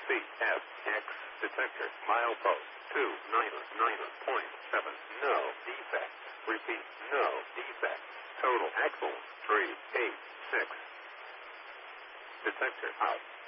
CFX detector. Milepost 299.7. No defect. Repeat, no defect. Total axle 386. Detector out.